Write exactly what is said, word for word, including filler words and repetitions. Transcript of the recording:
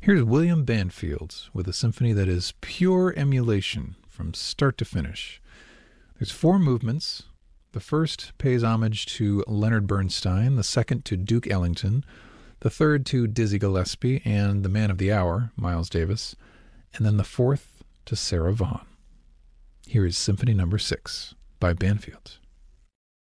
Here's William Banfield with a symphony that is pure emulation from start to finish. There's four movements. The first pays homage to Leonard Bernstein, the second to Duke Ellington, the third to Dizzy Gillespie and the man of the hour, Miles Davis, and then the fourth to Sarah Vaughan. Here is Symphony Number Six by Banfield.